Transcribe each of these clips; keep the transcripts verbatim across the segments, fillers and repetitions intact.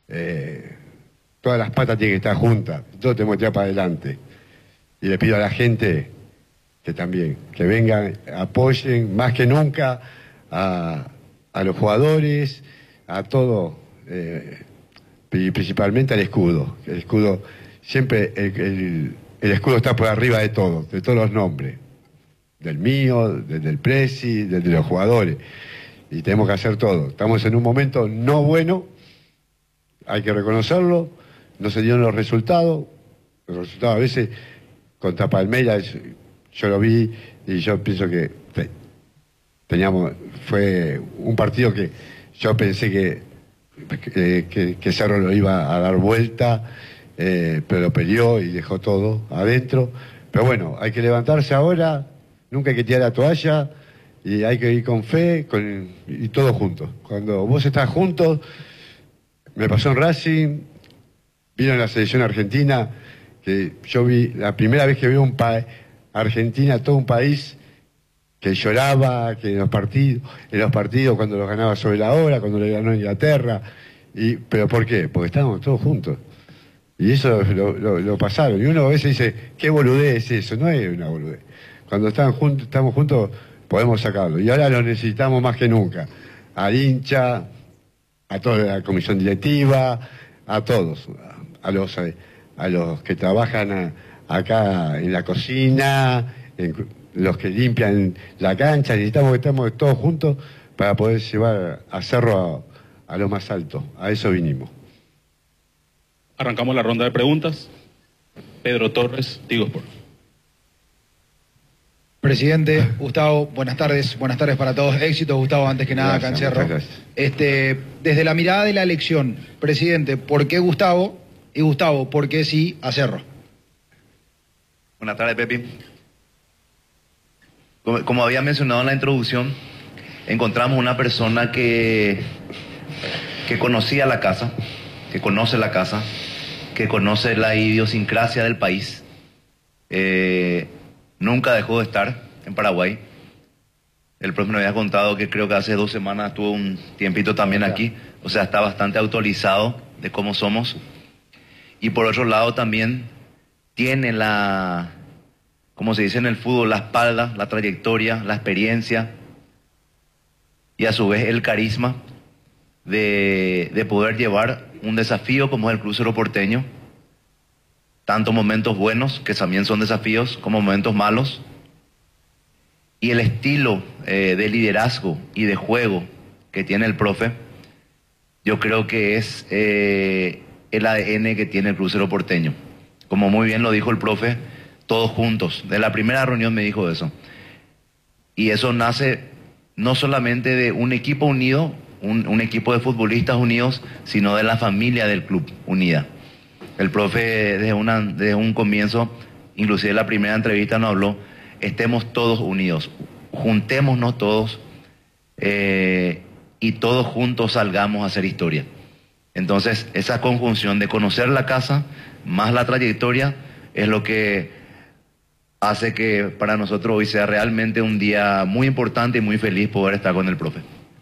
eh, todas las patas tienen que estar juntas, todos tenemos que tirar para adelante. Y le pido a la gente que también, que vengan, apoyen más que nunca a, a los jugadores, a todo, eh, y principalmente al escudo. El escudo, siempre el, el, el escudo está por arriba de todo, de todos los nombres. Del mío, del, del presi, del de los jugadores. Y tenemos que hacer todo. Estamos en un momento no bueno, hay que reconocerlo, no se dieron los resultados. Los resultados a veces contra Palmeiras, yo lo vi y yo pienso que teníamos, fue un partido que yo pensé que, que, que, que Cerro lo iba a dar vuelta, eh, pero lo peleó y dejó todo adentro. Pero bueno, hay que levantarse ahora, nunca hay que tirar la toalla y hay que ir con fe con, y todos juntos. Cuando vos estás juntos, me pasó en Racing, vino en la selección argentina, que yo vi, la primera vez que vi un país, Argentina, todo un país que lloraba, que en los partidos, en los partidos cuando los ganaba sobre la hora, cuando le ganó Inglaterra, y, pero ¿por qué? Porque estábamos todos juntos. Y eso lo, lo, lo pasaron. Y uno a veces dice, qué boludez es eso, no es una boludez. Cuando están juntos, estamos juntos, podemos sacarlo. Y ahora lo necesitamos más que nunca. Al hincha, a toda la comisión directiva, a todos, a los, a los que trabajan a, acá en la cocina, en, los que limpian la cancha. Necesitamos que estemos todos juntos para poder llevar a Cerro a, a lo más alto. A eso vinimos. Arrancamos la ronda de preguntas. Pedro Torres, Tigo Sport. Presidente, Gustavo, buenas tardes, buenas tardes para todos. Éxito, Gustavo, antes que nada, acá en Cerro. Este, desde la mirada de la elección, presidente, ¿por qué Gustavo? Y Gustavo, ¿por qué sí a Cerro? Buenas tardes, Pepi. Como, como había mencionado en la introducción, encontramos una persona que, que conocía la casa, que conoce la casa, que conoce la idiosincrasia del país. Eh, nunca dejó de estar en Paraguay. El profe me había contado que creo que hace dos semanas estuvo un tiempito también aquí. O sea, está bastante autorizado de cómo somos. Y por otro lado también tiene la, como se dice en el fútbol, la espalda, la trayectoria, la experiencia y a su vez el carisma de, de poder llevar un desafío como es el crucero porteño, tanto momentos buenos, que también son desafíos, como momentos malos, y el estilo eh, de liderazgo y de juego que tiene el profe, yo creo que es eh, el A D N que tiene el crucero porteño. Como muy bien lo dijo el profe, todos juntos. De la primera reunión me dijo eso. Y eso nace no solamente de un equipo unido, un, un equipo de futbolistas unidos, sino de la familia del club unida. El profe desde, una, desde un comienzo, inclusive en la primera entrevista nos habló, estemos todos unidos, juntémonos todos eh, y todos juntos salgamos a hacer historia. Entonces, esa conjunción de conocer la casa más la trayectoria es lo que hace que para nosotros hoy sea realmente un día muy importante y muy feliz poder estar con el profe.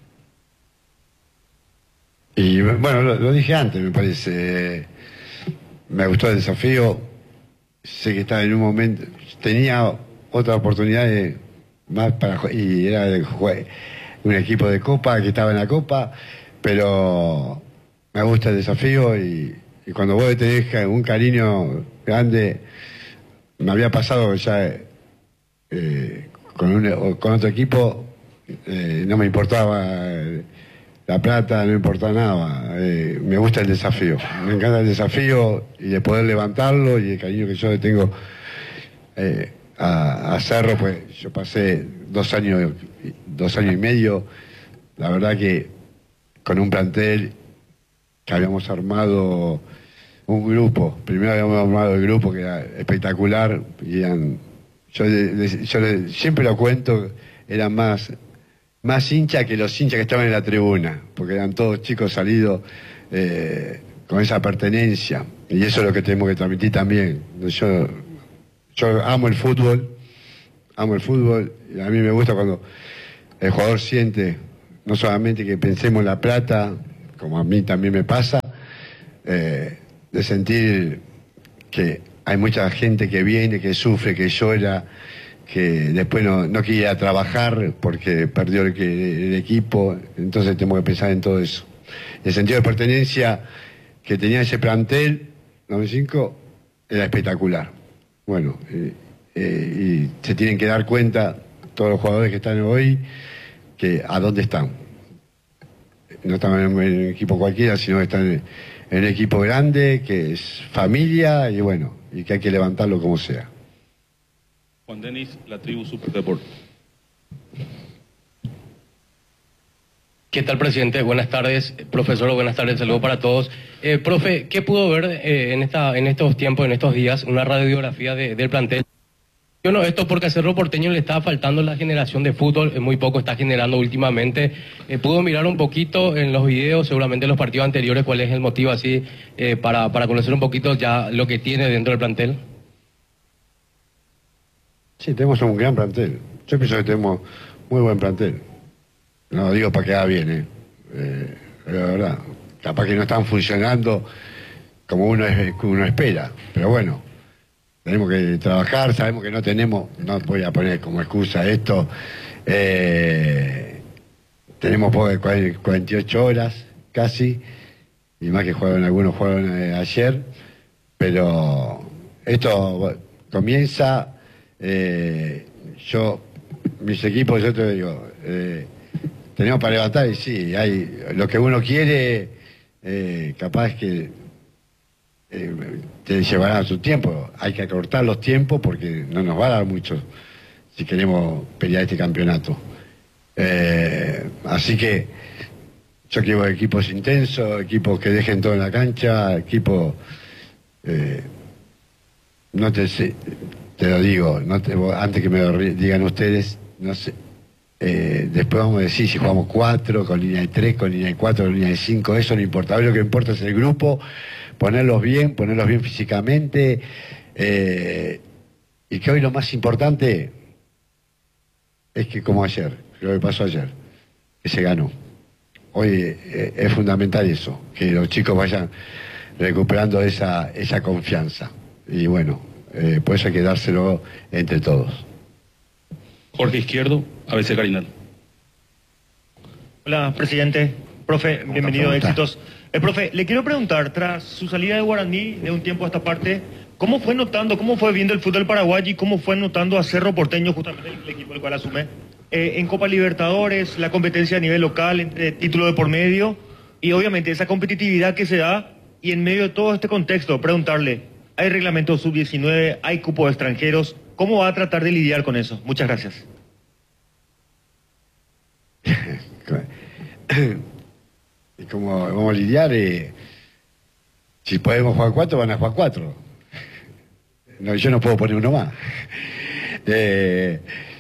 Y bueno, lo, lo dije antes, me parece. Me gustó el desafío. Sé que estaba en un momento. Tenía otra oportunidad de, más para y era de jugar un equipo de Copa que estaba en la Copa, pero me gusta el desafío y, y cuando vos tenés un cariño grande, me había pasado ya eh, con, un, con otro equipo, eh, no me importaba la plata, no me importaba nada, eh, me gusta el desafío, me encanta el desafío y de poder levantarlo y el cariño que yo le tengo eh, a, a Cerro, pues yo pasé dos años, dos años y medio, la verdad que con un plantel que habíamos armado un grupo, primero habíamos armado el grupo que era espectacular, y eran, yo, yo siempre lo cuento, eran más, más hinchas que los hinchas que estaban en la tribuna, porque eran todos chicos salidos eh, con esa pertenencia, y eso es lo que tenemos que transmitir también. Yo, yo amo el fútbol, amo el fútbol, y a mí me gusta cuando el jugador siente, no solamente que pensemos en la plata, como a mí también me pasa, de sentir que hay mucha gente que viene, que sufre, que llora, que después no, no quiere ir a trabajar porque perdió el, el equipo. Entonces tenemos que pensar en todo eso. El sentido de pertenencia que tenía ese plantel noventa y cinco era espectacular. Bueno, eh, eh, y se tienen que dar cuenta todos los jugadores que están hoy que a dónde están. No están en un equipo cualquiera, sino que están en, en un equipo grande, que es familia, y bueno, y que hay que levantarlo como sea. Juan Denis, La Tribu Superdeport. ¿Qué tal, presidente? Buenas tardes. Profesor, buenas tardes. Saludos para todos. Eh, profe, ¿qué pudo ver eh, en esta en estos tiempos, en estos días, una radiografía de, del plantel? Yo no, esto porque a Cerro Porteño le estaba faltando la generación de fútbol, muy poco está generando últimamente. Eh, ¿Pudo mirar un poquito en los videos, seguramente en los partidos anteriores, cuál es el motivo así, eh, para, para conocer un poquito ya lo que tiene dentro del plantel? Sí, tenemos un gran plantel. Yo pienso que tenemos muy buen plantel. No lo digo para que haga bien, ¿eh? Eh, la verdad, capaz que no están funcionando como uno, es, uno espera, pero bueno, tenemos que trabajar, sabemos que no tenemos, no voy a poner como excusa esto, eh, tenemos cuarenta y ocho horas casi, y más que jugaron algunos jugaron eh, ayer, pero esto bueno, comienza, eh, yo, mis equipos, yo te digo, eh, tenemos para levantar y sí, hay lo que uno quiere, eh, capaz que eh, te llevará su tiempo. Hay que acortar los tiempos porque no nos va a dar mucho si queremos pelear este campeonato. Eh, así que yo quiero equipos intensos, equipos que dejen todo en la cancha, equipos... Eh, no te sé, te lo digo, no te, antes que me lo digan ustedes, no sé... Eh, después vamos a decir si jugamos cuatro, con línea de tres, con línea de cuatro, con línea de cinco, eso no importa. Hoy lo que importa es el grupo, ponerlos bien, ponerlos bien físicamente, eh, y que hoy lo más importante es que como ayer, lo que pasó ayer, que se ganó. Hoy eh, es fundamental eso, que los chicos vayan recuperando esa, esa confianza. Y bueno, eh, por eso hay que dárselo entre todos. Jorge Izquierdo, A B C Carinal. Hola, presidente. Profe, bienvenido, éxitos. Eh, profe, le quiero preguntar, tras su salida de Guaraní de un tiempo a esta parte, ¿cómo fue notando, cómo fue viendo el fútbol paraguayo y cómo fue notando a Cerro Porteño, justamente el equipo del cual asume, eh, en Copa Libertadores, la competencia a nivel local, entre título de por medio, y obviamente esa competitividad que se da, y en medio de todo este contexto, preguntarle, ¿hay reglamento sub diecinueve, hay cupo de extranjeros? ¿Cómo va a tratar de lidiar con eso? Muchas gracias. Y como vamos a lidiar, eh, si podemos jugar cuatro, van a jugar cuatro. No, yo no puedo poner uno más. Eh,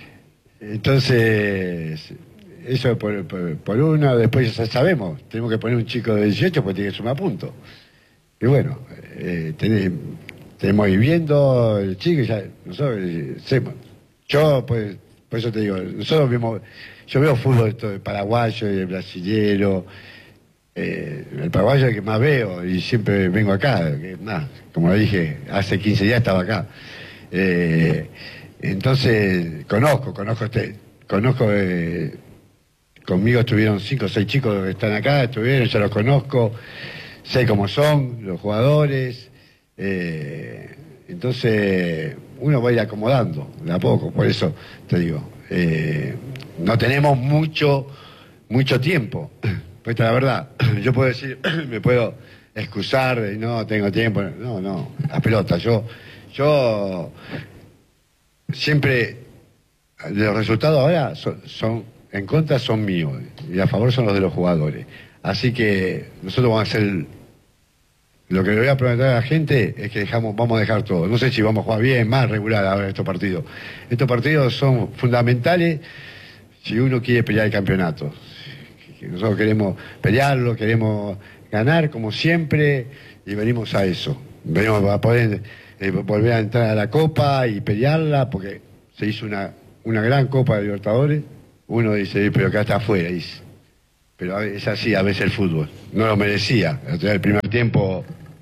entonces, eso por, por, por uno, después ya sabemos, tenemos que poner un chico de dieciocho porque tiene que sumar puntos. Y bueno, eh, tenemos, tenemos viviendo el chico, ya, nosotros, eh, yo, pues, por eso te digo, nosotros vemos, yo veo fútbol todo, el paraguayo y el brasilero, eh, el paraguayo es el que más veo y siempre vengo acá, que, nah, como lo dije, hace quince días estaba acá. Eh, entonces, conozco, conozco este, conozco, eh, conmigo estuvieron cinco o seis chicos que están acá, estuvieron, yo los conozco, sé cómo son los jugadores, eh, entonces uno va a ir acomodando de a poco, por eso te digo, eh, no tenemos mucho, mucho tiempo, pues esta es la verdad, yo puedo decir, me puedo excusar, no tengo tiempo, no, no, la pelota, yo, yo siempre, los resultados ahora son, son en contra son míos y a favor son los de los jugadores, así que nosotros vamos a hacer... Lo que le voy a preguntar a la gente es que dejamos, vamos a dejar todo. No sé si vamos a jugar bien, más regular ahora estos partidos. Estos partidos son fundamentales si uno quiere pelear el campeonato. Nosotros queremos pelearlo, queremos ganar como siempre y venimos a eso. Venimos a poder eh, volver a entrar a la Copa y pelearla porque se hizo una, una gran Copa de Libertadores. Uno dice, pero acá está afuera, dice. Pero es así a veces el fútbol. No lo merecía. El primer tiempo...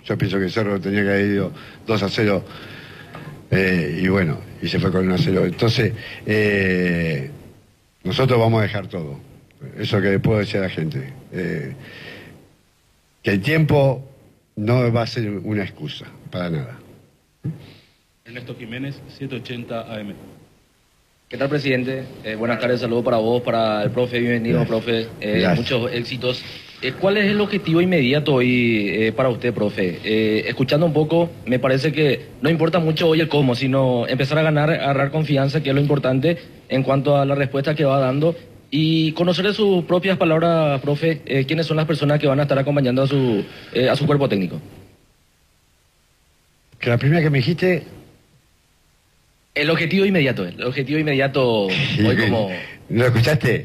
Yo pienso que Cerro tenía que haber ido dos a cero, eh, y bueno, y se fue con uno a cero. Entonces, eh, nosotros vamos a dejar todo. Eso que le puedo decir a la gente. Eh, que el tiempo no va a ser una excusa, para nada. Ernesto Jiménez, setecientos ochenta A M. ¿Qué tal, presidente? Eh, buenas tardes, saludos para vos, para el profe, bienvenido, profe. Eh, muchos éxitos. Eh, ¿Cuál es el objetivo inmediato hoy eh, para usted, profe? Eh, escuchando un poco, me parece que no importa mucho hoy el cómo, sino empezar a ganar, a agarrar confianza, que es lo importante en cuanto a la respuesta que va dando. Y conocer de sus propias palabras, profe, eh, quiénes son las personas que van a estar acompañando a su, eh, a su cuerpo técnico. Que la primera que me dijiste... El objetivo inmediato, el objetivo inmediato hoy como... ¿Lo escuchaste?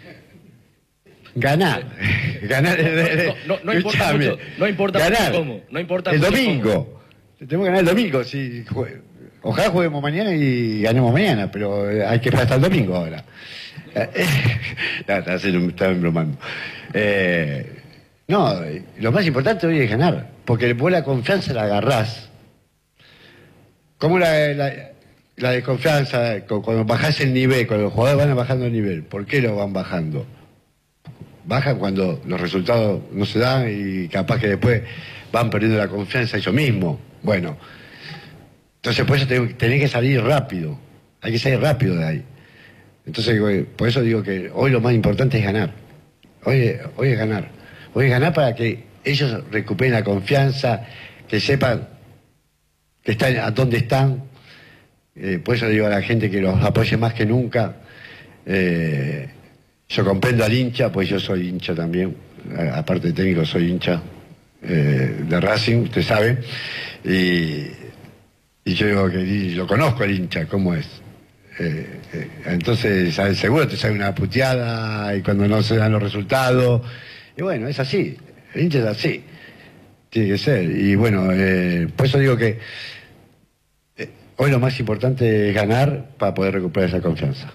Ganar. Ganar. No, no, no importa mucho, no importa ganar. Mucho cómo. No importa el mucho domingo. Cómo. Tenemos que ganar el domingo. Si, ojalá juguemos mañana y ganemos mañana, pero hay que esperar hasta el domingo ahora. no, está embromando. Eh, no, lo más importante hoy es ganar, porque vos la confianza la agarrás. ¿Cómo la, la, la desconfianza, cuando bajás el nivel, cuando los jugadores van bajando el nivel? ¿Por qué lo van bajando? Bajan cuando los resultados no se dan y capaz que después van perdiendo la confianza ellos mismos. Bueno, entonces por eso tenés que salir rápido, hay que salir rápido de ahí. Entonces, por eso digo que hoy lo más importante es ganar. Hoy, hoy es ganar. Hoy es ganar para que ellos recuperen la confianza, que sepan que están a dónde están. Eh, por eso digo a la gente que los apoye más que nunca. Eh, yo comprendo al hincha, pues yo soy hincha también. Aparte de técnico, soy hincha eh, de Racing, usted sabe. Y, y yo digo que y lo conozco al hincha, cómo es. Eh, eh, entonces seguro te sale una puteada y cuando no se dan los resultados, y bueno, es así, el hincha es así, tiene que ser. Y bueno, eh, por eso digo que eh, hoy lo más importante es ganar para poder recuperar esa confianza.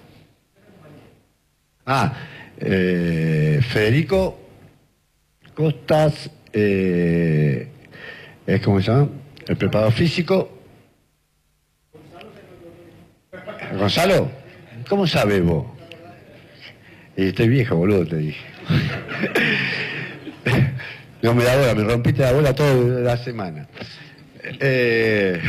Ah, eh, Federico Costas, eh, es como se llama, el preparador físico. Gonzalo, ¿cómo sabes vos? Y estoy viejo, boludo, te dije. No me da bola, me rompiste la bola toda la semana. Eh,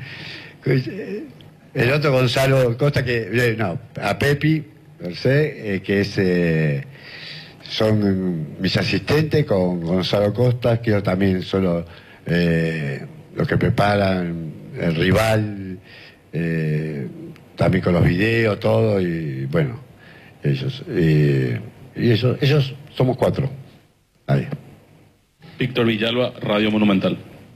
el otro Gonzalo Costa que, no, a Pepi, no sé, eh, que es, eh, son mis asistentes con Gonzalo Costa, que yo también solo eh, los que preparan el rival, eh, también con los videos, todo, y bueno, ellos. Eh, y ellos, ellos somos cuatro. Ahí. Víctor Villalba, Radio Monumental.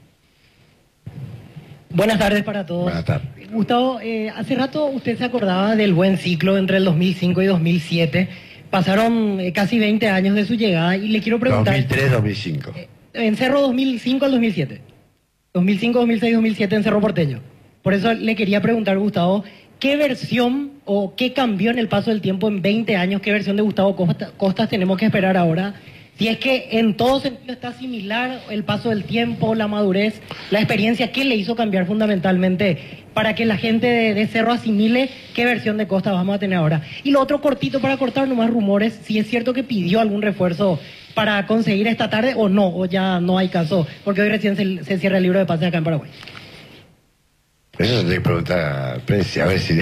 Buenas tardes para todos. Buenas tardes. Gustavo, eh, hace rato usted se acordaba del buen ciclo entre el dos mil cinco y dos mil siete. Pasaron eh, casi veinte años de su llegada y le quiero preguntar... dos mil tres, dos mil cinco. Eh, en Cerro dos mil cinco al dos mil siete. dos mil cinco, dos mil seis, dos mil siete en Cerro Porteño. Por eso le quería preguntar, Gustavo, ¿qué versión o qué cambió en el paso del tiempo en veinte años? ¿Qué versión de Gustavo Costa, Costas tenemos que esperar ahora? Si es que en todo sentido está similar el paso del tiempo, la madurez, la experiencia, ¿qué le hizo cambiar fundamentalmente para que la gente de, de Cerro asimile qué versión de Costa vamos a tener ahora? Y lo otro cortito para cortar nomás rumores, si es cierto que pidió algún refuerzo para conseguir esta tarde o no, o ya no hay caso, porque hoy recién se, se cierra el libro de pases acá en Paraguay. Eso se tiene que preguntar a Preci, a ver si...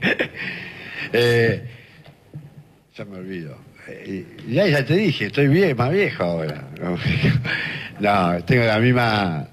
eh, ya me olvido. Eh, ya, ya te dije, estoy bien, más viejo ahora. No, tengo la misma...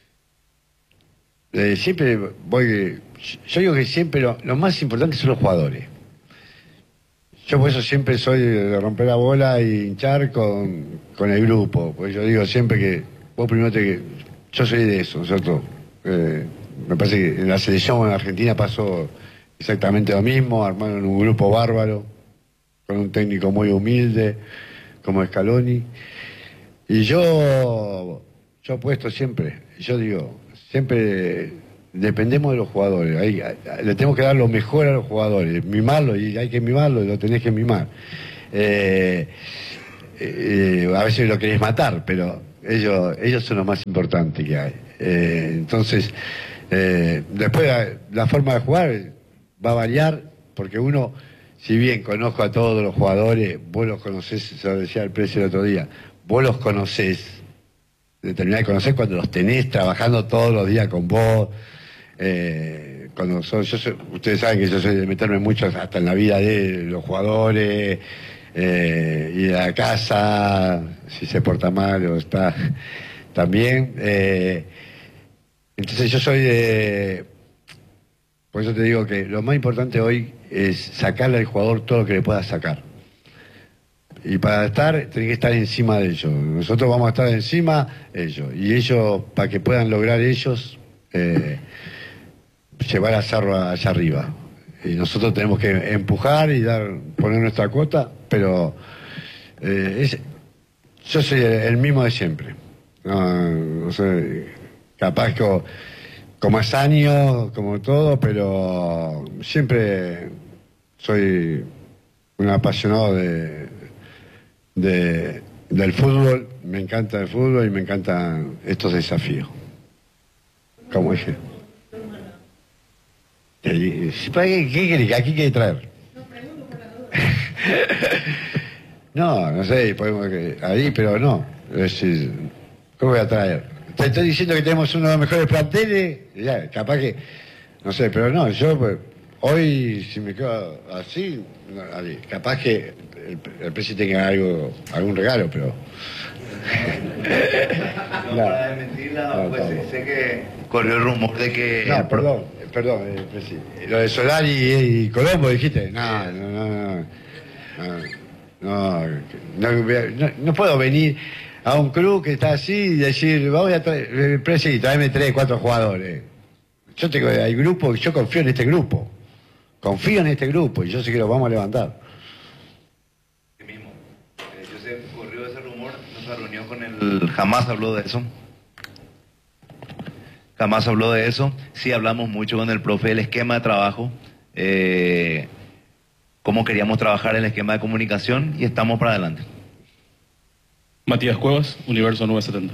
Eh, siempre voy... Yo digo que siempre lo, lo más importante son los jugadores. Yo por eso siempre soy de romper la bola y hinchar con, con el grupo. Porque yo digo siempre que vos primero te... Yo soy de eso, ¿no es cierto? Eh, me parece que en la selección en Argentina pasó exactamente lo mismo, armaron un grupo bárbaro, con un técnico muy humilde, como Scaloni. Y yo, yo apuesto siempre, yo digo, siempre dependemos de los jugadores, hay, le tenemos que dar lo mejor a los jugadores, mimarlo, y hay que mimarlo, y lo tenés que mimar. Eh, eh, a veces lo querés matar, pero ellos, ellos son lo más importante que hay. Eh, entonces, eh, después la, la forma de jugar va a variar, porque uno, si bien conozco a todos los jugadores, vos los conocés, se lo decía el precio el otro día, vos los conocés, de terminar de conocer cuando los tenés trabajando todos los días con vos. Eh, cuando son, yo soy, ustedes saben que yo soy de meterme mucho hasta en la vida de los jugadores, eh, y de la casa, si se porta mal o está también. Eh, entonces yo soy de... Por eso te digo que lo más importante hoy es sacarle al jugador todo lo que le pueda sacar. Y para estar, tenés que estar encima de ellos. Nosotros vamos a estar encima de ellos. Y ellos, para que puedan lograr ellos, eh, llevar a Cerro allá arriba. Y nosotros tenemos que empujar y dar, poner nuestra cuota, pero eh, es, yo soy el, el mismo de siempre. No, no sé, capaz que con, con más años, como todo, pero siempre soy un apasionado de, de, del fútbol. Me encanta el fútbol y me encantan estos desafíos. Como dije. ¿Qué, qué, qué, aquí quiere traer? No, no sé, podemos ahí, pero no. Es decir, ¿cómo voy a traer? Te estoy diciendo que tenemos uno de los mejores planteles, ya, capaz que, no sé, pero no, yo pues, hoy, si me quedo así, no, capaz que el, el presidente tenga algo, algún regalo, pero... No, no, para desmentirla, no, pues no, sé que corrió el rumor de que... No, perdón, perdón, eh, presidente. Lo de Solari y, y Colombo, dijiste. No, no, no, no, no, no, no, no puedo venir a un club que está así y decir, vamos a traer, presidente, tráeme tres, cuatro jugadores. Yo tengo, hay grupos, yo confío en este grupo. Confío en este grupo y yo sé que lo vamos a levantar. Sí mismo. Eh, yo sé, corrió ese rumor, nuestra reunión con él jamás habló de eso. Jamás habló de eso. Sí hablamos mucho con el profe del esquema de trabajo, eh, cómo queríamos trabajar el esquema de comunicación y estamos para adelante. Matías Cuevas, Universo nueve setenta.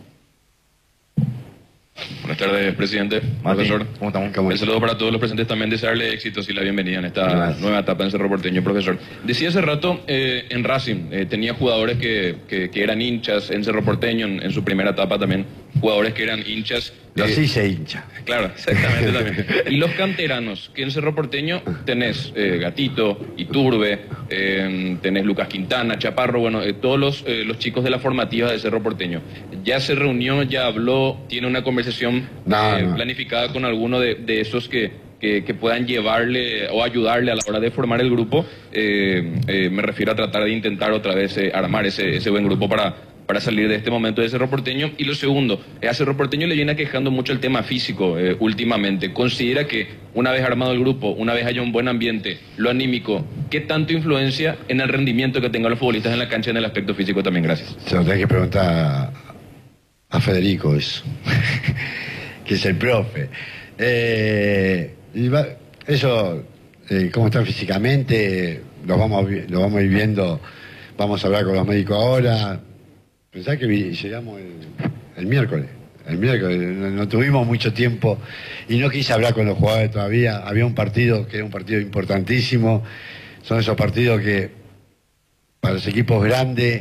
Buenas tardes, presidente, Martín, profesor. ¿cómo estamos? El saludo para todos los presentes, también desearle éxitos y la bienvenida en esta Gracias. nueva etapa en Cerro Porteño, profesor. Decía hace rato, eh, en Racing, eh, tenía jugadores que, que, que eran hinchas en Cerro Porteño, en, en su primera etapa también, jugadores que eran hinchas. Los eh, hice hincha. Claro, exactamente también. Y los canteranos, que en Cerro Porteño tenés eh, Gatito, Iturbe, eh, tenés Lucas Quintana, Chaparro, bueno, eh, todos los, eh, los chicos de la formativa de Cerro Porteño. Ya se reunió, ya habló, tiene una conversación no, eh, no. planificada con alguno de, de esos que, que, que puedan llevarle o ayudarle a la hora de formar el grupo. Eh, eh, me refiero a tratar de intentar otra vez eh, armar ese, ese buen grupo para... para salir de este momento de Cerro Porteño. Y lo segundo, a Cerro Porteño le viene quejando mucho el tema físico eh, últimamente. ¿Considera que una vez armado el grupo, una vez haya un buen ambiente, lo anímico, qué tanto influencia en el rendimiento que tengan los futbolistas en la cancha en el aspecto físico también? Gracias. Se lo tenés que preguntar a, a Federico eso, que es el profe. Eh, y va, eso, eh, cómo están físicamente, lo vamos, lo vamos a ir viendo, vamos a hablar con los médicos ahora. Pensá que llegamos el, el miércoles, el miércoles, no, no tuvimos mucho tiempo y no quise hablar con los jugadores todavía. Había un partido que era un partido importantísimo, son esos partidos que para los equipos grandes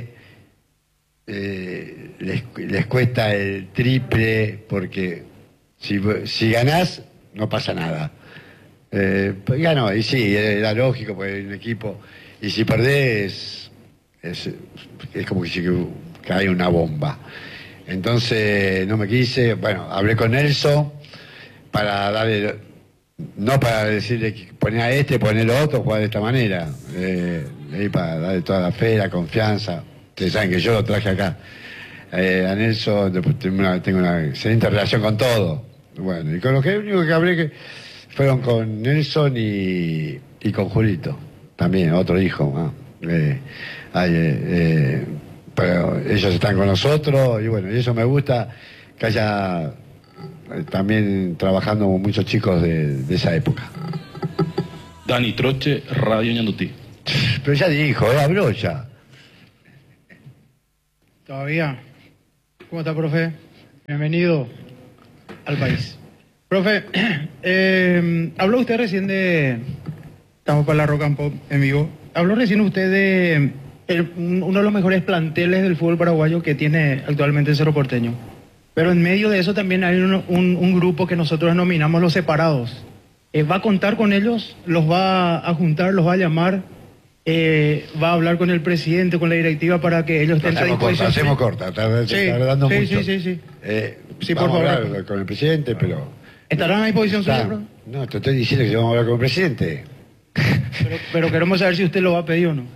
eh, les, les cuesta el triple, porque si, si ganás no pasa nada. Eh, pues ganó, y sí, era lógico, porque hay un equipo, y si perdés es, es como que si cae una bomba. Entonces no me quise, bueno, hablé con Nelson para darle, no para decirle que poner a este, poner a otro, jugar de esta manera, eh, para darle toda la fe, la confianza. Ustedes saben que yo lo traje acá. Eh, a Nelson después tengo una, tengo una excelente relación con todo. Bueno, y con lo que único que hablé que fueron con Nelson y, y con Julito, también, otro hijo. ¿no? Eh, hay, eh, eh, pero ellos están con nosotros y bueno, y eso me gusta, que haya eh, también trabajando con muchos chicos de, de esa época. Dani Troche, Radio Ñandutí. Pero ya dijo, eh, habló ya. Todavía. ¿Cómo está, profe? Bienvenido al país. Profe, eh, habló usted recién de... Estamos para la Rock and Pop en vivo. Habló recién usted de el, uno de los mejores planteles del fútbol paraguayo que tiene actualmente el Cerro Porteño. Pero en medio de eso también hay un, un, un grupo que nosotros denominamos los separados. Eh, ¿Va a contar con ellos? ¿Los va a juntar? ¿Los va a llamar? Eh, ¿Va a hablar con el presidente, con la directiva para que ellos estén a disposición? Hacemos corta, hacemos corta, está dando sí, mucho. Sí, sí, sí. Eh, sí, por vamos favor. a hablar con el presidente, pero... ¿Estarán a disposición Está, suya, bro? No, te estoy diciendo que vamos a hablar con el presidente. Pero, pero queremos saber si usted lo va a pedir o no.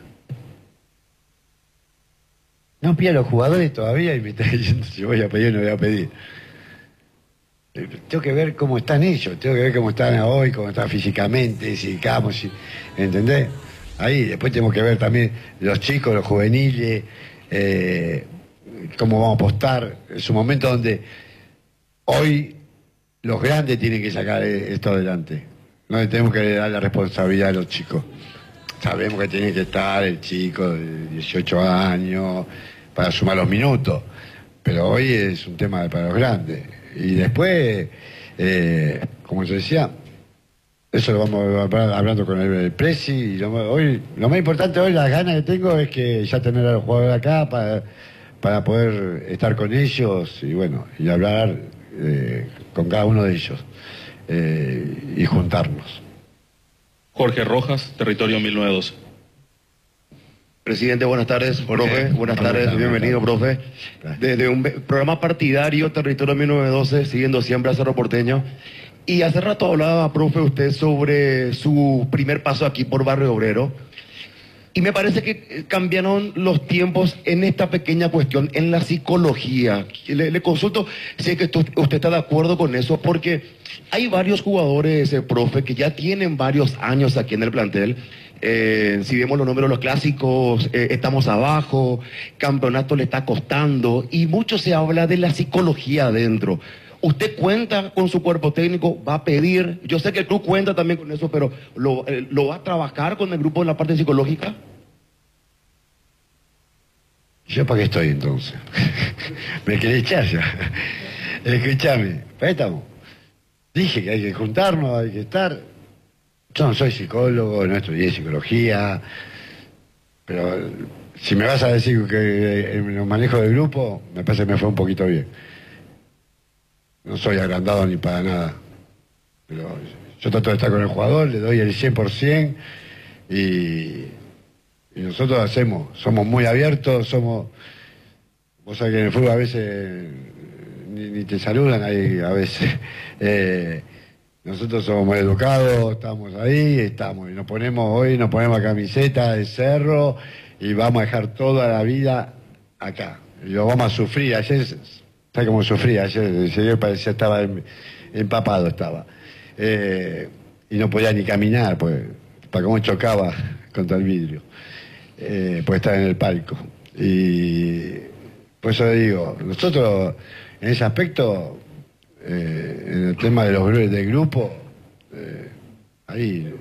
No pide a los jugadores todavía y me está diciendo si voy a pedir o no voy a pedir. Eh, Tengo que ver cómo están ellos, tengo que ver cómo están hoy, cómo están físicamente, si camos, si, ¿entendés? Ahí, después tenemos que ver también los chicos, los juveniles, eh, cómo vamos a apostar. Es un momento donde hoy los grandes tienen que sacar esto adelante. No le tenemos que dar la responsabilidad a los chicos. Sabemos que tiene que estar el chico de dieciocho años para sumar los minutos, pero hoy es un tema para los grandes. Y después, eh, como yo decía, eso lo vamos a hablar hablando con el, el Presi. Y lo, hoy, lo más importante hoy, las ganas que tengo es que ya tener a los jugadores acá para, para poder estar con ellos y bueno, y hablar eh, con cada uno de ellos eh, y juntarnos. Jorge Rojas, Territorio mil novecientos doce. Presidente, buenas tardes, profe, buenas tardes, bienvenido, profe. Desde un programa partidario, Territorio mil novecientos doce, siguiendo siempre a Cerro Porteño. Y hace rato hablaba, profe, usted sobre su primer paso aquí por Barrio Obrero. Y me parece que cambiaron los tiempos en esta pequeña cuestión, en la psicología. Le, le consulto si es que usted, usted está de acuerdo con eso, porque hay varios jugadores, eh, profe, que ya tienen varios años aquí en el plantel. Eh, si vemos los números, los clásicos, eh, estamos abajo, campeonato le está costando, y mucho se habla de la psicología adentro. ¿Usted cuenta con su cuerpo técnico? ¿Va a pedir? Yo sé que el club cuenta también con eso, pero ¿lo, eh, ¿lo va a trabajar con el grupo en la parte psicológica? ¿Yo para qué estoy entonces? Me querés echar ya. Escuchame, para estamos. Dije que hay que juntarnos, hay que estar. Yo no soy psicólogo, no estudié psicología, pero si me vas a decir que en los manejos del grupo, me parece que me fue un poquito bien. No soy agrandado ni para nada, pero yo trato de estar con el jugador, le doy el cien por ciento y, y nosotros hacemos, somos muy abiertos, somos, vos sabés que en el fútbol a veces ni, ni te saludan ahí a veces. Eh, nosotros somos muy educados, estamos ahí, estamos, y nos ponemos hoy, nos ponemos camiseta de Cerro y vamos a dejar toda la vida acá. Y lo vamos a sufrir. Ayer, ¿sabes cómo sufría? Ayer el señor parecía estaba empapado, estaba. Eh, y no podía ni caminar, pues, para cómo chocaba contra el vidrio. Eh, pues estaba en el palco. Y por eso digo, nosotros en ese aspecto, eh, en el tema de los del grupo, eh, ahí,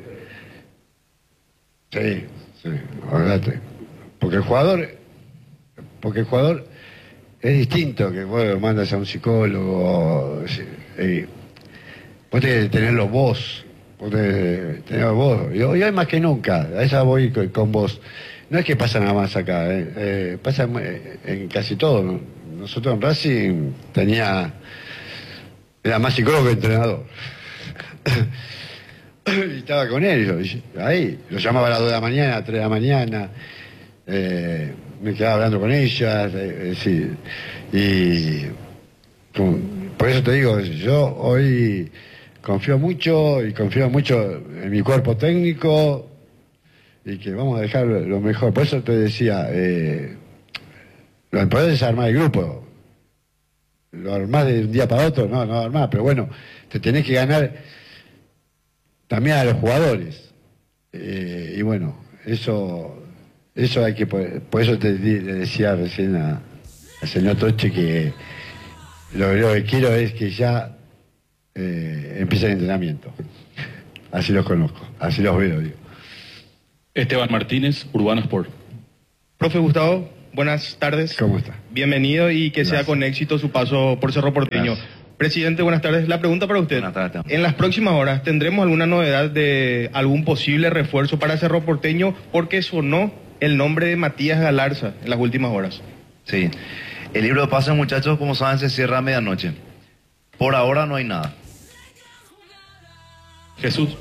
sí, sí, olvídate. Porque el jugador, porque el jugador es distinto que vos lo mandas a un psicólogo. Eh, vos tenés que tenerlo vos, vos tenés que tenerlo vos. Y hoy hay más que nunca, a esa voy con, con vos. No es que pasa nada más acá, eh, eh, pasa en, en casi todo, ¿no? Nosotros en Racing tenía, era más psicólogo que entrenador. Y estaba con él, yo, ahí, lo llamaba a las dos de la mañana, a tres de la mañana, eh, me quedaba hablando con ellas, eh, sí, y como, por eso te digo, yo hoy confío mucho y confío mucho en mi cuerpo técnico y que vamos a dejar lo mejor. Por eso te decía, eh, lo importante es armar el grupo. Lo armás de un día para otro, no, no armás, pero bueno, te tenés que ganar también a los jugadores. Eh, y bueno, eso eso hay que, por eso te le decía recién a, al señor Toche que lo, lo que quiero es que ya eh, empiece el entrenamiento. Así los conozco, así los veo, digo. Esteban Martínez, Urbano Sport. Profe Gustavo, buenas tardes. ¿Cómo está? Bienvenido y que Gracias. sea con éxito su paso por Cerro Porteño. Gracias. Presidente, buenas tardes. La pregunta para usted. En las próximas horas, ¿tendremos alguna novedad de algún posible refuerzo para Cerro Porteño? Porque sonó el nombre de Matías Galarza en las últimas horas. Sí. El libro de pases, muchachos, como saben, se cierra a medianoche. Por ahora no hay nada. Jesús.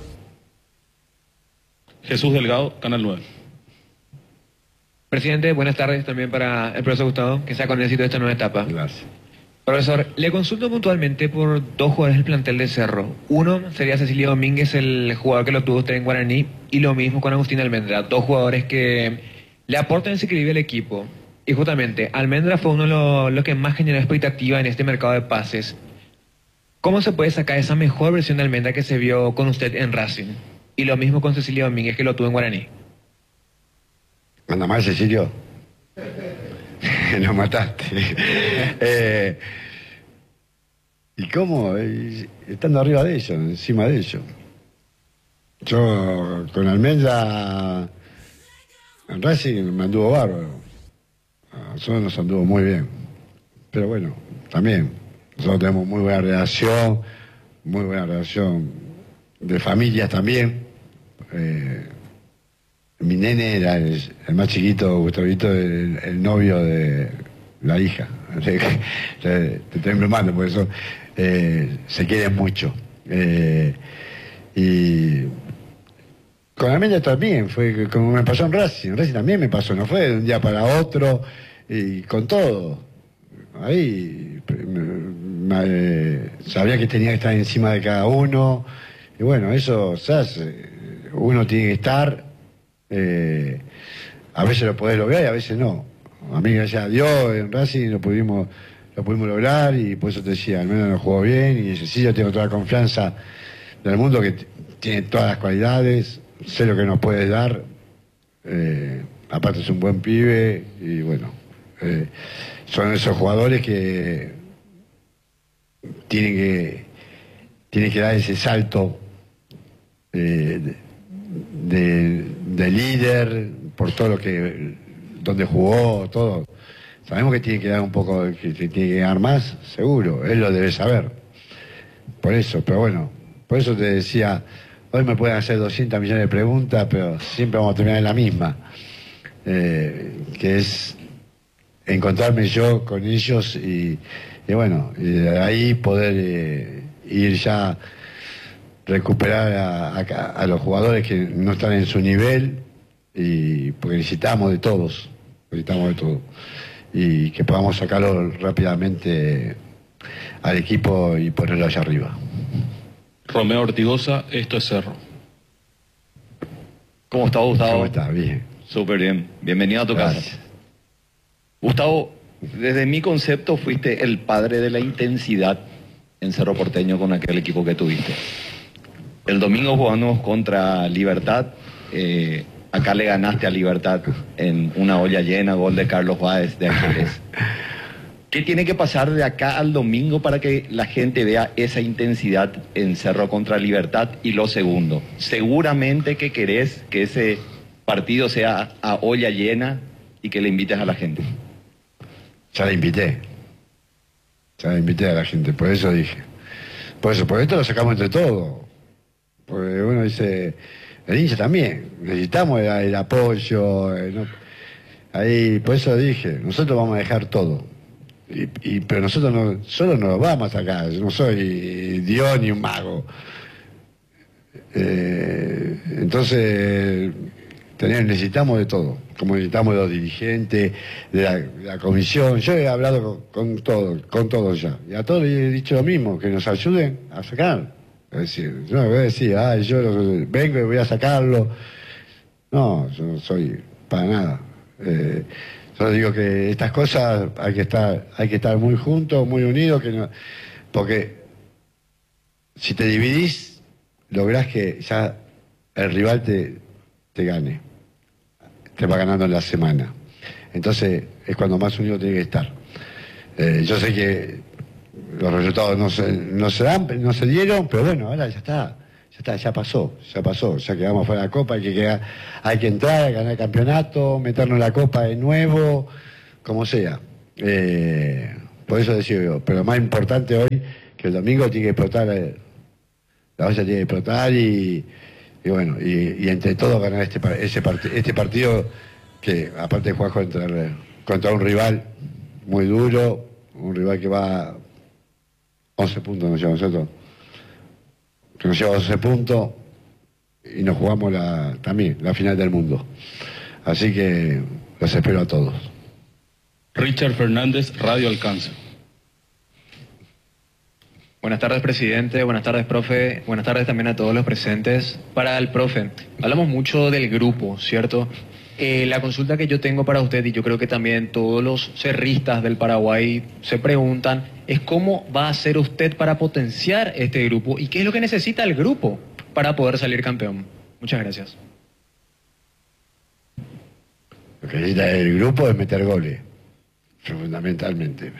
Jesús Delgado, Canal nueve. Presidente, buenas tardes también para el profesor Gustavo, que sea con éxito esta nueva etapa. Gracias. Profesor, le consulto puntualmente por dos jugadores del plantel de Cerro. Uno sería Cecilio Domínguez, el jugador que lo tuvo usted en Guaraní, y lo mismo con Agustín Almendra, dos jugadores que le aportan ese equilibrio al equipo. Y justamente, Almendra fue uno de los, los que más generó expectativa en este mercado de pases. ¿Cómo se puede sacar esa mejor versión de Almendra que se vio con usted en Racing? Y lo mismo con Cecilio Domínguez, que lo tuvo en Guaraní. Anda mal, Cecilio. Nos mataste. eh, ¿Y cómo? Eh, Estando arriba de ellos, encima de ellos. Yo con Almendra en Racing me anduvo bárbaro. A nosotros nos anduvo muy bien. Pero bueno, también. Nosotros tenemos muy buena relación, muy buena relación de familias también. Eh, mi nene era el, el más chiquito, Gustavito, el, el novio de la hija. Te, te estoy embromando, por eso eh, se quieren mucho. Eh, y con Almendra también, fue como me pasó en Racing. En Racing también me pasó, no fue de un día para otro, y con todo. Ahí me, me, sabía que tenía que estar encima de cada uno. Y bueno, eso, ¿sabes? Uno tiene que estar. Eh, a veces lo podés lograr y a veces no. A mí, gracias a Dios, en Racing lo pudimos, lo pudimos lograr y por eso te decía, al menos lo jugó bien y sí, yo tengo toda la confianza del mundo que tiene todas las cualidades, sé lo que nos puede dar, eh, aparte es un buen pibe y bueno, eh, son esos jugadores que tienen que, tienen que dar ese salto eh, de, de, de líder por todo lo que donde jugó, todo. Sabemos que tiene que dar un poco, que, que tiene que dar más, seguro, él lo debe saber. Por eso, pero bueno, por eso te decía, hoy me pueden hacer doscientas millones de preguntas, pero siempre vamos a terminar en la misma, eh, que es encontrarme yo con ellos y, y bueno, y de ahí poder eh, ir ya recuperar a, a, a los jugadores que no están en su nivel, y porque necesitamos de todos, necesitamos de todo, y que podamos sacarlo rápidamente al equipo y ponerlo allá arriba. Romeo Ortigosa, esto es Cerro. ¿Cómo está, Gustavo? ¿Cómo está? Bien. Súper bien. Bienvenido a tu Gracias. casa. Gustavo, desde mi concepto fuiste el padre de la intensidad en Cerro Porteño con aquel equipo que tuviste. El domingo jugamos contra Libertad. Eh, acá le ganaste a Libertad en una olla llena, gol de Carlos Báez de Ángeles. ¿Qué tiene que pasar de acá al domingo para que la gente vea esa intensidad en Cerro contra Libertad? Y lo segundo, seguramente que querés que ese partido sea a olla llena y que le invites a la gente. Ya la invité. Ya la invité a la gente, por eso dije. Por eso, por esto lo sacamos entre todos. Porque uno dice, el hincha también, necesitamos el, el apoyo. El, no, ahí, por eso dije, nosotros vamos a dejar todo. Y, y, pero nosotros no, solo no lo vamos a sacar, yo no soy Dios ni un mago. Eh, entonces, tener, necesitamos de todo, como necesitamos de los dirigentes, de la, de la comisión. Yo he hablado con, con todos, con todos ya, y a todos les he dicho lo mismo, que nos ayuden a sacar. Es decir, yo no voy a decir, ah, yo vengo y voy a sacarlo. No, yo no soy para nada. Eh, Yo digo que estas cosas hay que estar, hay que estar muy juntos, muy unidos, que no, porque si te dividís, lográs que ya el rival te, te gane, te va ganando en la semana. Entonces es cuando más unido tiene que estar. Eh, yo sé que los resultados no se, no se dan, no se dieron, pero bueno, ahora ya está. Ya está, ya pasó, ya pasó, ya quedamos fuera de la Copa, hay que, quedar, hay que entrar, ganar el campeonato, meternos en la Copa de nuevo, como sea. Eh, por eso decía yo, pero lo más importante hoy, que el domingo tiene que explotar, eh, la olla tiene que explotar y, y bueno, y, y entre todos ganar este, ese part este partido, que aparte de jugar contra, contra un rival muy duro, un rival que va once puntos, nos lleva a nosotros, que nos lleva once puntos y nos jugamos la, también la final del mundo. Así que los espero a todos. Richard Fernández, Radio Alcance. Buenas tardes, presidente. Buenas tardes, profe. Buenas tardes también a todos los presentes. Para el profe, hablamos mucho del grupo, ¿cierto? Eh, la consulta que yo tengo para usted, y yo creo que también todos los cerristas del Paraguay se preguntan, es cómo va a hacer usted para potenciar este grupo y qué es lo que necesita el grupo para poder salir campeón. Muchas gracias. Lo que necesita el grupo es meter goles, fundamentalmente.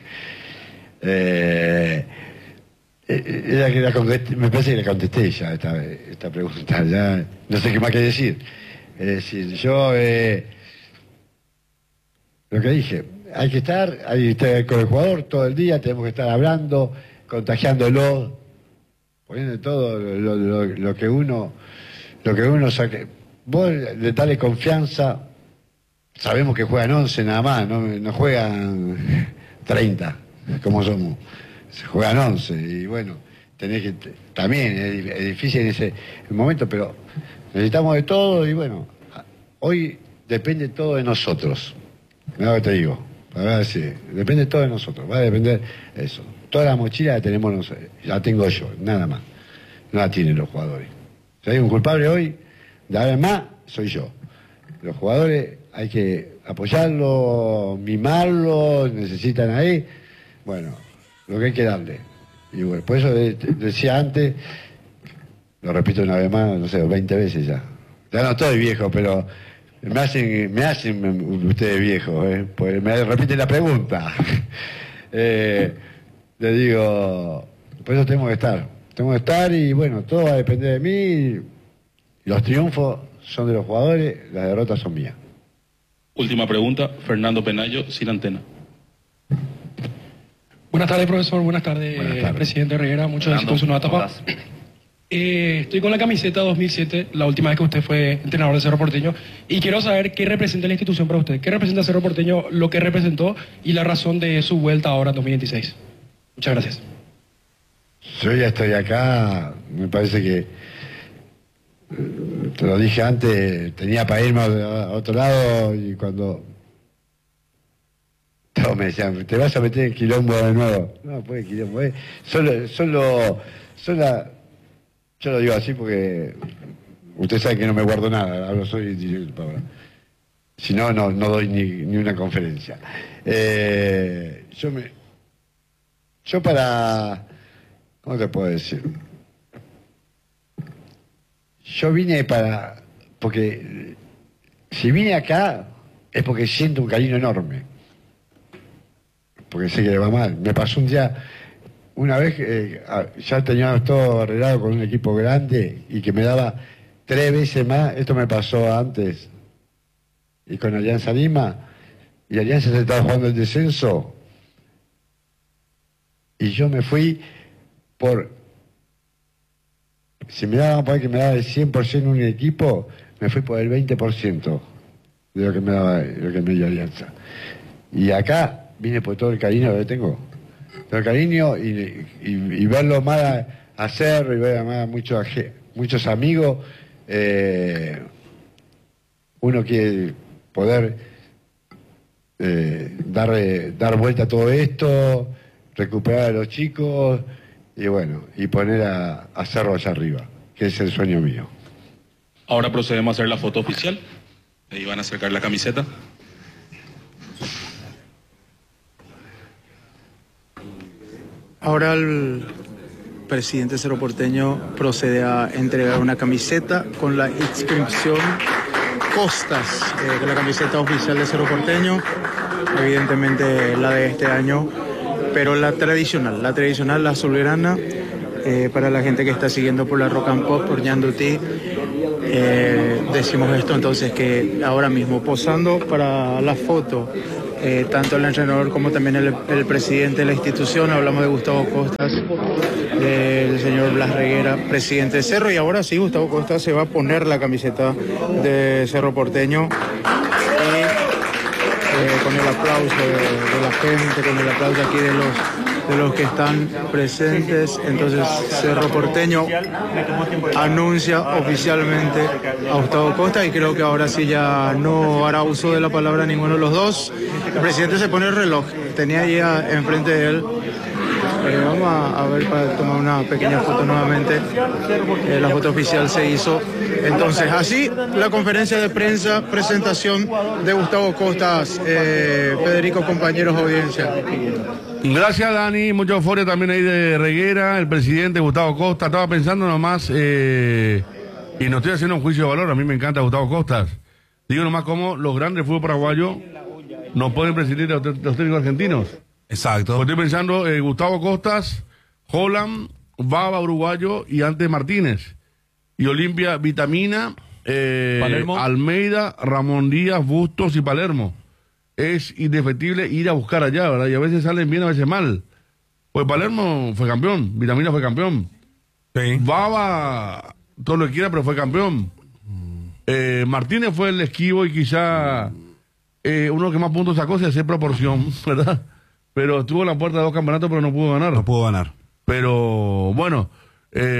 eh... Era que la contesté, me parece que le contesté ya esta, esta pregunta, ya no sé qué más que decir. Es decir, yo, eh, lo que dije, hay que estar, hay que estar con el jugador todo el día, tenemos que estar hablando, contagiándolo, poniendo todo lo, lo, lo que uno, lo que uno saque. Vos le dale confianza, sabemos que juegan once nada más, no, no juegan treinta, como somos. Se juegan once y bueno, tenés que, también es, es difícil en ese momento, pero necesitamos de todo y bueno, hoy depende todo de nosotros. Mira lo que te digo, para ver si depende todo de nosotros, va a depender de eso. Toda la mochila la tenemos nosotros, la tengo yo, nada más. No la tienen los jugadores. Si hay un culpable hoy, de haber más, soy yo. Los jugadores hay que apoyarlos, mimarlos, necesitan ahí. Bueno, lo que hay que darle. Y bueno, por eso decía antes, lo repito una vez más, no sé, veinte veces ya. Ya no estoy viejo, pero me hacen, me hacen ustedes viejos, ¿eh? Pues me repiten la pregunta. eh, le digo, por eso tenemos que estar. Tenemos que estar y bueno, todo va a depender de mí. Los triunfos son de los jugadores, las derrotas son mías. Última pregunta, Fernando Penayo, Sin Antena. Buenas tardes, profesor. Buenas tardes, Buenas tardes. presidente Reguera. Muchos éxitos en su nueva etapa. Eh, estoy con la camiseta dos mil siete, la última vez que usted fue entrenador de Cerro Porteño, y quiero saber qué representa la institución para usted. ¿Qué representa Cerro Porteño, lo que representó y la razón de su vuelta ahora en dos mil veintiséis? Muchas gracias. Yo ya estoy acá, me parece que, te lo dije antes, tenía para irme a otro lado y cuando... Todos me decían, te vas a meter en quilombo de nuevo. No, puede quilombo, eh. Solo, solo, solo, yo lo digo así porque usted sabe que no me guardo nada, hablo soy directo ahora. Si no, no, no doy ni, ni una conferencia. Eh, yo me, yo para, ¿cómo te puedo decir? Yo vine para, porque si vine acá es porque siento un cariño enorme. Porque sé que le va mal. Me pasó un día, una vez que eh, ya teníamos todo arreglado con un equipo grande y que me daba tres veces más, esto me pasó antes, y con Alianza Lima, y Alianza se estaba jugando el descenso, y yo me fui por, si me daban por ahí que me daba el cien por ciento un equipo, me fui por el veinte por ciento de lo que me daba, lo que me dio Alianza. Y acá vine por todo el cariño que tengo, todo el cariño y, y, y verlo más a, hacer y ver a muchos, muchos amigos. Eh, uno quiere poder eh, dar, dar vuelta a todo esto, recuperar a los chicos y bueno, y poner a, a Cerro allá arriba, que es el sueño mío. Ahora procedemos a hacer la foto oficial. Ahí van a acercar la camiseta. Ahora el presidente Cerro Porteño procede a entregar una camiseta con la inscripción Costas, eh, que la camiseta oficial de Cerro Porteño, evidentemente la de este año, pero la tradicional, la tradicional, la azulgrana, eh, para la gente que está siguiendo por la Rock and Pop, por Ñandutí, eh, decimos esto entonces que ahora mismo posando para la foto eh, tanto el entrenador como también el, el presidente de la institución. Hablamos de Gustavo Costas, del señor Blas Reguera, presidente de Cerro, y ahora sí, Gustavo Costas se va a poner la camiseta de Cerro Porteño. Y, eh, con el aplauso de, de la gente, con el aplauso aquí de los de los que están presentes. Entonces Cerro Porteño anuncia oficialmente a Gustavo Costa, y creo que ahora sí ya no hará uso de la palabra ninguno de los dos. El presidente se pone el reloj, tenía ya enfrente de él. Eh, vamos a, a ver para tomar una pequeña foto nuevamente. Eh, la foto oficial se hizo. Entonces, así la conferencia de prensa, presentación de Gustavo Costas. Eh, Federico, compañeros, audiencia. Gracias, Dani. Mucha euforia también ahí de Reguera, el presidente Gustavo Costa. Estaba pensando nomás, eh, y no estoy haciendo un juicio de valor, a mí me encanta Gustavo Costas. Digo nomás cómo los grandes del fútbol paraguayo no pueden prescindir de los, de los técnicos argentinos. Exacto. Pues estoy pensando, eh, Gustavo Costas, Holland, Baba, uruguayo, y antes Martínez. Y Olimpia, Vitamina, eh, Almeida, Ramón Díaz, Bustos y Palermo. Es indefectible ir a buscar allá, ¿verdad? Y a veces salen bien, a veces mal. Pues Palermo fue campeón, Vitamina fue campeón. Sí. Baba, todo lo que quiera, pero fue campeón. Eh, Martínez fue el esquivo y quizá eh, uno que más puntos sacó, se hace proporción, ¿verdad? Pero estuvo en la puerta de dos campeonatos, pero no pudo ganar. No pudo ganar. Pero, bueno... Eh,